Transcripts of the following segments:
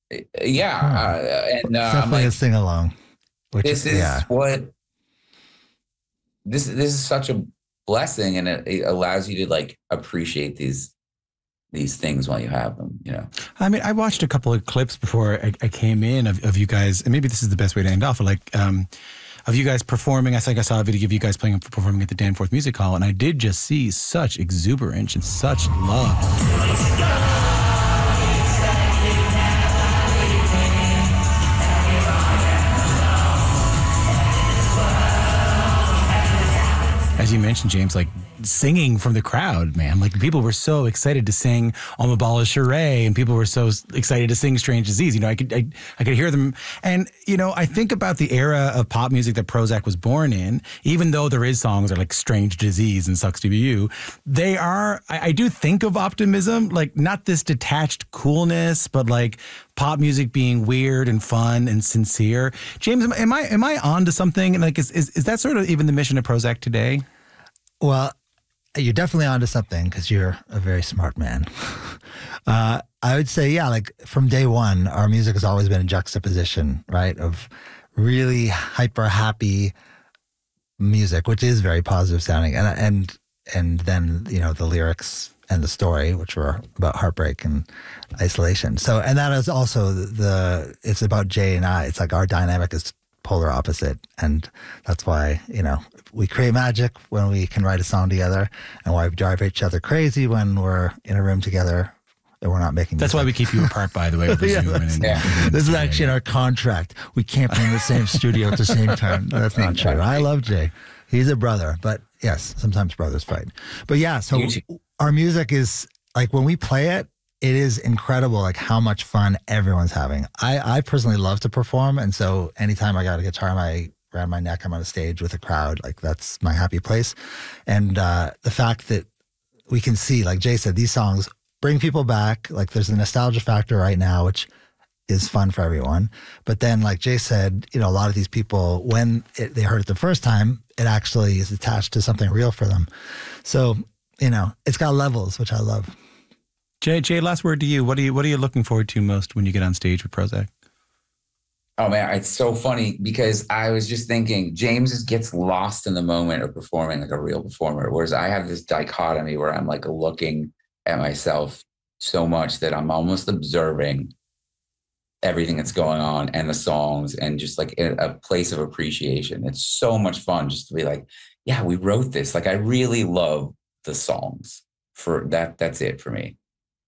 Yeah, and It's I'm definitely a like, sing along. Which this is yeah. what this is such a blessing, and it allows you to like appreciate these things while you have them. You know. I mean, I watched a couple of clips before I came in of you guys, and maybe this is the best way to end off, like of you guys performing. I think I saw a video of you guys performing at the Danforth Music Hall, and I did just see such exuberance and such love. As you mentioned, James, like singing from the crowd, man. Like people were so excited to sing On the Ball is Charade, and people were so excited to sing Strange Disease. You know, I could hear them. And, you know, I think about the era of pop music that Prozzäk was born in, even though there is songs that are like Strange Disease and Sucks to Be You, they are, I do think of optimism, like not this detached coolness, but like pop music being weird and fun and sincere. James, am I on to something? Like, is that sort of even the mission of Prozzäk today? Well, you're definitely onto something because you're a very smart man. I would say, yeah, like from day one, our music has always been a juxtaposition, right, of really hyper happy music, which is very positive sounding, and then, you know, the lyrics and the story, which were about heartbreak and isolation. So, and that is also it's about Jay and I. It's like our dynamic is polar opposite, and that's why, you know, we create magic when we can write a song together, and why we drive each other crazy when we're in a room together and we're not making music. That's why we keep you apart, by the way. With the Zoom This is actually in our contract. We can't be in the same studio at the same time. That's not true. I love Jay. He's a brother, but yes, sometimes brothers fight. But yeah, so our music is like, when we play it, it is incredible, like how much fun everyone's having. I personally love to perform, and so anytime I got a guitar around my neck, I'm on a stage with a crowd, like that's my happy place. And the fact that we can see, like Jay said, these songs bring people back. Like there's a nostalgia factor right now, which is fun for everyone. But then, like Jay said, you know, a lot of these people, when they heard it the first time, it actually is attached to something real for them. So, you know, it's got levels, which I love. Jay, last word to you. What are you looking forward to most when you get on stage with Prozzäk? Oh man, it's so funny because I was just thinking James gets lost in the moment of performing like a real performer, whereas I have this dichotomy where I'm like looking at myself so much that I'm almost observing everything that's going on and the songs, and just like a place of appreciation. It's so much fun just to be like, yeah, we wrote this. Like I really love the songs. For that, that's it for me.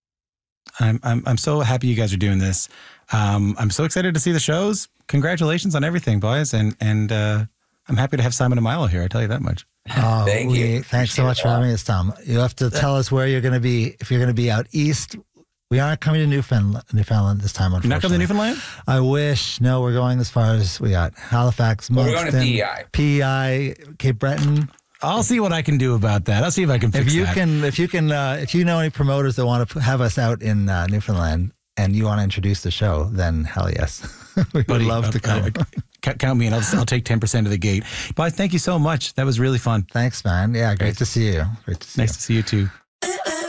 I'm so happy you guys are doing this. I'm so excited to see the shows. Congratulations on everything, boys. And I'm happy to have Simon and Milo here. I tell you that much. Oh, thank you. Thanks so much for having us, Tom. You have to tell us where you're going to be. If you're going to be out east, we aren't coming to Newfoundland this time, unfortunately. You're not coming to Newfoundland? I wish. No, we're going as far as we got Halifax, Moncton, we're going to PEI, Cape Breton. I'll see what I can do about that. I'll see if I can fix that. If you know any promoters that want to have us out in Newfoundland and you want to introduce the show, then hell yes. We would love to come. Count me in. I'll take 10% of the gate. But thank you so much. That was really fun. Thanks, man. Yeah, great to see you. Nice to see you too.